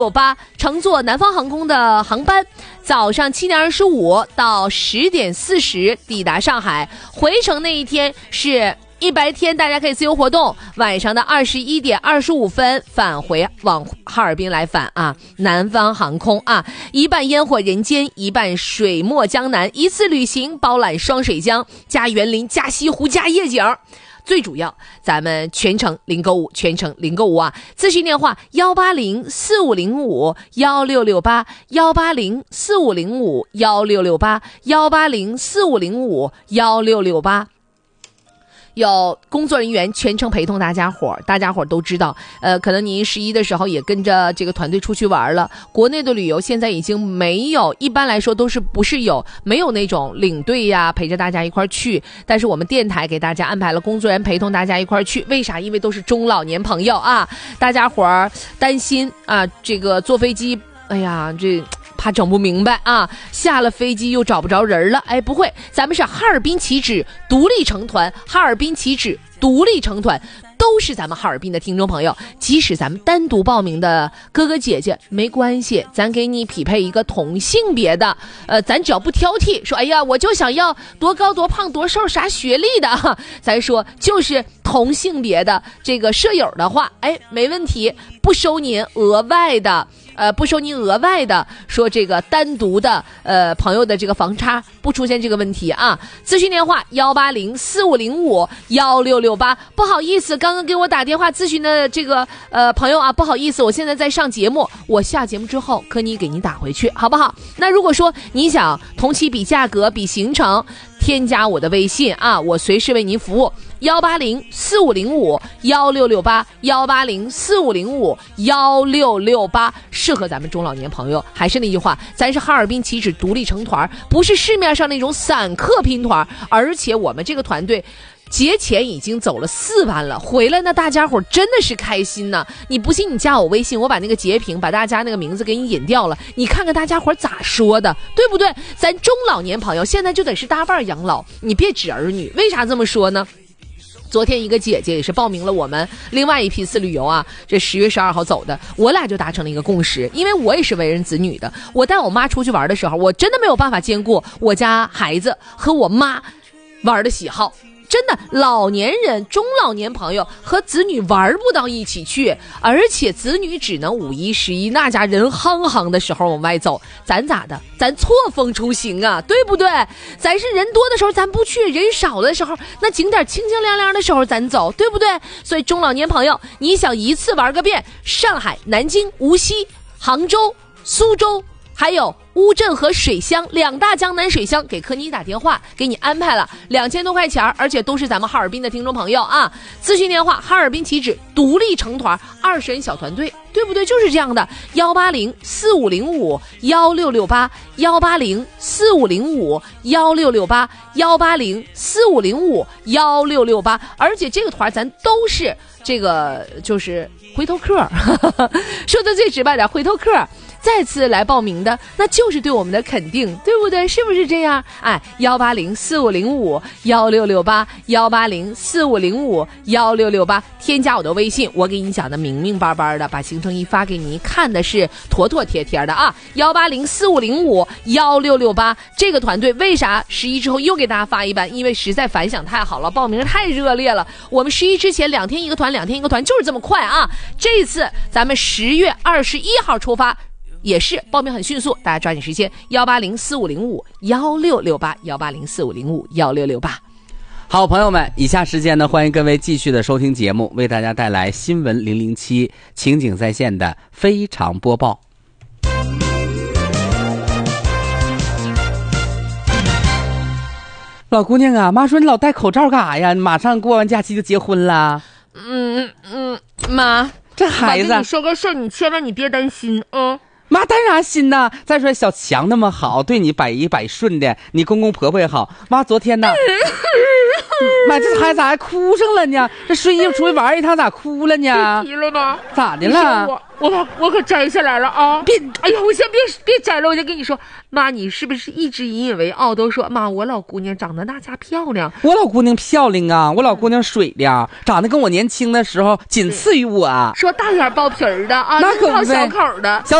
8乘坐南方航空的航班，早上7点25到10点40抵达上海。回程那一天是一白天大家可以自由活动，晚上的21点25分返回，往哈尔滨来返啊。南方航空啊，一半烟火人间，一半水墨江南，一次旅行包揽双水江加园林加西湖加夜景。最主要咱们全程零购物，全程零购物啊！咨询电话18045051668，18045051668，18045051668。有工作人员全程陪同大家伙都知道，可能您11的时候也跟着这个团队出去玩了。国内的旅游现在已经没有，一般来说都是没有那种领队呀陪着大家一块去，但是我们电台给大家安排了工作人员陪同大家一块去。为啥？因为都是中老年朋友啊，大家伙儿担心啊，这个坐飞机，哎呀，这怕整不明白啊，下了飞机又找不着人了。哎，不会，咱们是哈尔滨起止独立成团，哈尔滨起止独立成团都是咱们哈尔滨的听众朋友，即使咱们单独报名的哥哥姐姐没关系，咱给你匹配一个同性别的，咱只要不挑剔，说哎呀我就想要多高多胖多瘦啥学历的，咱说就是同性别的这个舍友的话，哎，没问题，不收您额外的。说这个单独的朋友的这个房差不出现这个问题啊。咨询电话18045051668。不好意思，刚刚给我打电话咨询的这个朋友啊，不好意思，我现在在上节目，我下节目之后可以给您打回去，好不好？那如果说你想同期比价格比行程，添加我的微信啊，我随时为您服务。18045051668，18045051668，适合咱们中老年朋友。还是那句话，咱是哈尔滨起止独立成团，不是市面上那种散客拼团，而且我们这个团队节前已经走了4万了，回来呢大家伙真的是开心呢。你不信你加我微信，我把那个截屏把大家那个名字给你引掉了，你看看大家伙咋说的，对不对？咱中老年朋友现在就得是搭伴养老，你别指儿女。为啥这么说呢？昨天一个姐姐也是报名了我们另外一批次旅游啊，这10月12号走的，我俩就达成了一个共识。因为我也是为人子女的，我带我妈出去玩的时候，我真的没有办法兼顾我家孩子和我妈玩的喜好。真的，老年人中老年朋友和子女玩不到一起去，而且子女只能5、1、11那家人夯夯的时候往外走，咱咋的？咱错峰出行啊，对不对？咱是人多的时候咱不去，人少的时候那景点清清亮亮的时候咱走，对不对？所以中老年朋友，你想一次玩个遍上海、南京、无锡、杭州、苏州，还有乌镇和水乡2大江南水乡，给科尼打电话给你安排了2000多块钱，而且都是咱们哈尔滨的听众朋友啊。咨询电话哈尔滨起止独立成团20人小团队，对不对？就是这样的，18045051668，18045051668，18045051668，而且这个团咱都是这个就是回头客说的最直白点，回头客再次来报名的，那就是对我们的肯定，对不对？是不是这样？哎，18045051668，18045051668，添加我的微信，我给你讲的明明白白的，把行程一发给你，看的是妥妥帖帖的啊。18045051668，这个团队为啥11之后又给大家发一班？因为实在反响太好了，报名太热烈了。我们11之前2天一个团，2天一个团，就是这么快啊。这次咱们10月21号出发。也是报名很迅速，大家抓紧时间，18045051668，18045051668。 好，朋友们，以下时间呢，欢迎各位继续的收听节目，为大家带来新闻007情景在线的非常播报。老姑娘啊，妈说你老戴口罩干啥呀？马上过完假期就结婚了。 妈， 这孩子， 你说个事儿，你千万别担心啊。 妈担啥心呢？再说小强那么好，对你百依百顺的，你公公婆婆也好。妈昨天呢，妈这孩子还哭上了呢，这睡衣服出去玩一趟咋哭了呢？ 别提了呢， 咋的了？ 我可摘下来了啊！ 别， 哎呀，我先别摘了，我先跟你说，妈，你是不是一直引以为傲，都说妈我老姑娘长得那家漂亮？ 我老姑娘漂亮啊，我老姑娘水灵，长得跟我年轻的时候仅次于我。 说大眼包皮儿的啊， 那可不呗小口的。